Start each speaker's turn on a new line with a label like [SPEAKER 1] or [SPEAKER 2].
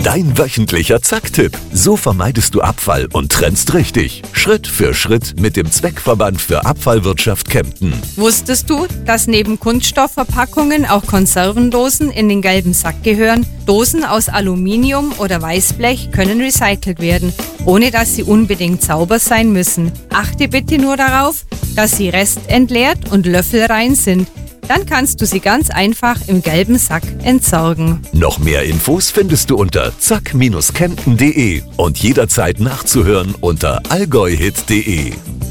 [SPEAKER 1] Dein wöchentlicher Zack-Tipp. So vermeidest du Abfall und trennst richtig. Schritt für Schritt mit dem Zweckverband für Abfallwirtschaft Kempten.
[SPEAKER 2] Wusstest du, dass neben Kunststoffverpackungen auch Konservendosen in den gelben Sack gehören? Dosen aus Aluminium oder Weißblech können recycelt werden, ohne dass sie unbedingt sauber sein müssen. Achte bitte nur darauf, dass sie restentleert und löffelrein sind. Dann kannst du sie ganz einfach im gelben Sack entsorgen.
[SPEAKER 1] Noch mehr Infos findest du unter zack-kempten.de und jederzeit nachzuhören unter allgäuhit.de.